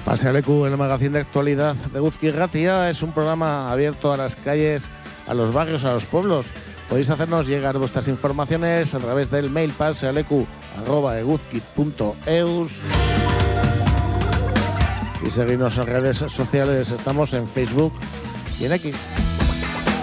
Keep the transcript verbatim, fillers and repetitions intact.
Pasealeku, el magazín de actualidad de Eguzki Irratia, es un programa abierto a las calles, a los barrios, a los pueblos. Podéis hacernos llegar vuestras informaciones a través del mail pasealeku arroba eguzki punto eus y seguirnos en redes sociales. Estamos en Facebook y en X.